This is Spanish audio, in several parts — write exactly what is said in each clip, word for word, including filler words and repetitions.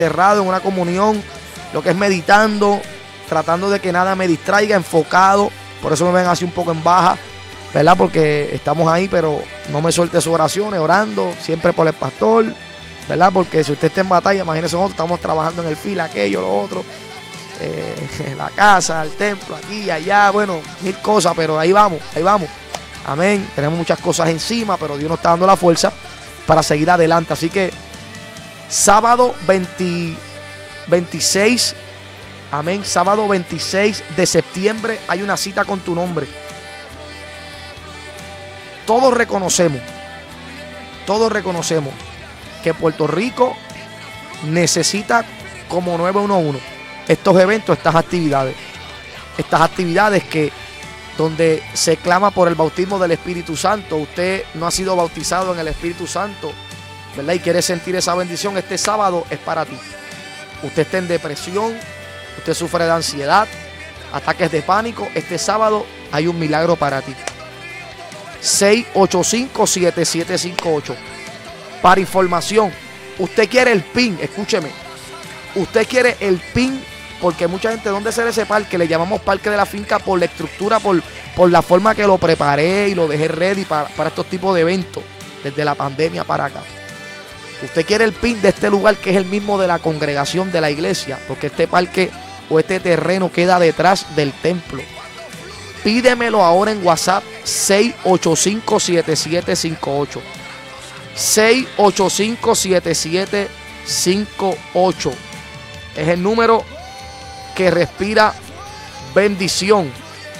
cerrado en una comunión, lo que es meditando, tratando de que nada me distraiga, enfocado. Por eso me ven así un poco en baja, ¿verdad? Porque estamos ahí, pero no me suelte sus oraciones, orando siempre por el pastor, ¿verdad? Porque si usted está en batalla, imagínese nosotros, estamos trabajando en el fila, aquello, lo otro, eh, la casa, el templo, aquí, allá, bueno, mil cosas, pero ahí vamos, ahí vamos. Amén. Tenemos muchas cosas encima, pero Dios nos está dando la fuerza para seguir adelante. Así que sábado veinte, veintiséis, amén, sábado veintiséis de septiembre hay una cita con tu nombre. Todos reconocemos, todos reconocemos que Puerto Rico necesita como nueve uno uno estos eventos, estas actividades. Estas actividades que donde se clama por el bautismo del Espíritu Santo. Usted no ha sido bautizado en el Espíritu Santo, ¿verdad? Y quiere sentir esa bendición. Este sábado es para ti. Usted está en depresión, usted sufre de ansiedad, ataques de pánico. Este sábado hay un milagro para ti. seis ocho cinco, siete siete cinco ocho. Para información, usted quiere el PIN, escúcheme. Usted quiere el PIN porque mucha gente, ¿dónde será ese parque? Le llamamos Parque de la Finca por la estructura, por, por la forma que lo preparé y lo dejé ready para, para estos tipos de eventos, desde la pandemia para acá. Usted quiere el PIN de este lugar que es el mismo de la congregación de la iglesia, porque este parque o este terreno queda detrás del templo. Pídemelo ahora en WhatsApp seis ocho cinco, siete siete cinco ocho. seis ocho cinco, siete siete cinco ocho. Es el número que respira bendición.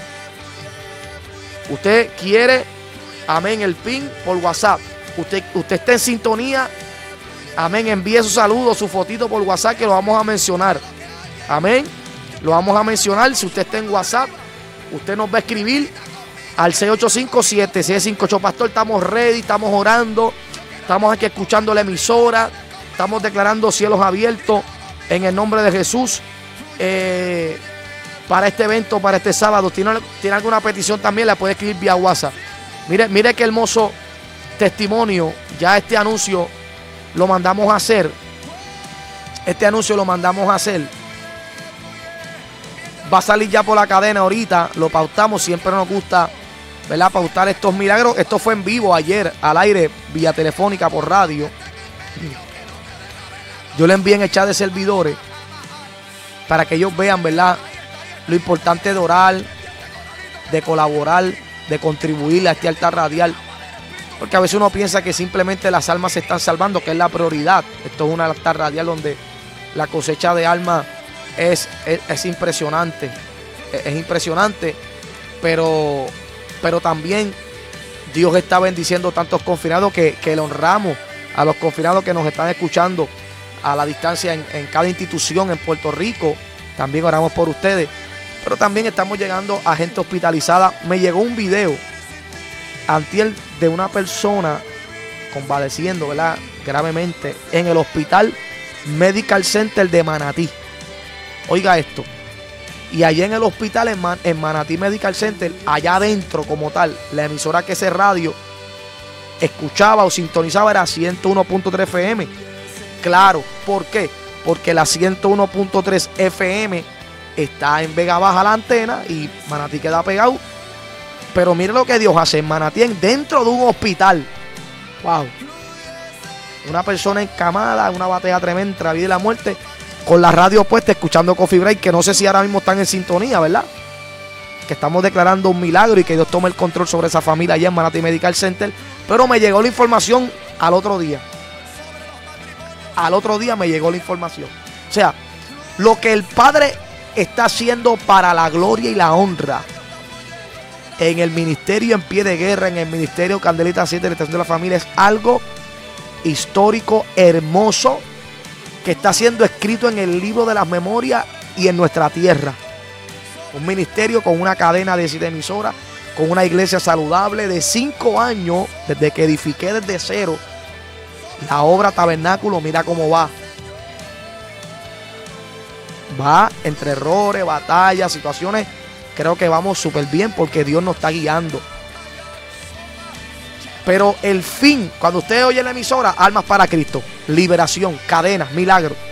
Usted quiere, amén, el PIN por WhatsApp. Usted, usted está en sintonía, amén, envíe su saludo, su fotito por WhatsApp que lo vamos a mencionar. Amén, lo vamos a mencionar. Si usted está en WhatsApp, usted nos va a escribir al seis ocho cinco, siete siete cinco ocho. Pastor, estamos ready, estamos orando, estamos aquí escuchando la emisora, estamos declarando cielos abiertos en el nombre de Jesús. Eh, para este evento, para este sábado, ¿tiene, tiene alguna petición también? La puede escribir vía WhatsApp. Mire, mire qué hermoso testimonio. Ya este anuncio lo mandamos a hacer. Este anuncio lo mandamos a hacer. Va a salir ya por la cadena ahorita. Lo pautamos. Siempre nos gusta, ¿verdad?, pautar estos milagros. Esto fue en vivo ayer, al aire, vía telefónica, por radio. Yo le envié en el chat de servidores para que ellos vean, ¿verdad?, lo importante de orar, de colaborar, de contribuir a este altar radial. Porque a veces uno piensa que simplemente las almas se están salvando, que es la prioridad. Esto es un altar radial donde la cosecha de almas es, es, es impresionante. Es, es impresionante, pero, pero también Dios está bendiciendo tantos confinados que, que le honramos a los confinados que nos están escuchando a la distancia en, en cada institución en Puerto Rico. También oramos por ustedes, pero también estamos llegando a gente hospitalizada. Me llegó un video antier de una persona convaleciendo, ¿verdad?, gravemente en el Hospital Medical Center de Manatí. Oiga esto. Y allá en el hospital, en, Man, en Manatí Medical Center, allá adentro como tal, la emisora que ese radio escuchaba o sintonizaba era ciento uno punto tres F M. Claro, ¿por qué? Porque la ciento uno punto tres F M está en Vega Baja la antena y Manatí queda pegado. Pero mire lo que Dios hace en Manatí, dentro de un hospital. Wow. Una persona encamada, una batalla tremenda entre la vida y la muerte, con la radio puesta, escuchando Coffee Break, que no sé si ahora mismo están en sintonía, ¿verdad? Que estamos declarando un milagro y que Dios tome el control sobre esa familia allá en Manatí Medical Center. Pero me llegó la información al otro día. Al otro día me llegó la información. O sea, lo que el Padre está haciendo para la gloria y la honra en el ministerio En Pie de Guerra, en el ministerio Candelita siete de la Estación de la Familia, es algo histórico, hermoso, que está siendo escrito en el libro de las memorias y en nuestra tierra. Un ministerio con una cadena de siete emisoras, con una iglesia saludable de cinco años, desde que edifiqué desde cero la obra Tabernáculo. Mira cómo va. Va entre errores, batallas, situaciones. Creo que vamos súper bien porque Dios nos está guiando. Pero el fin, cuando usted oye la emisora, almas para Cristo, liberación, cadenas, milagros.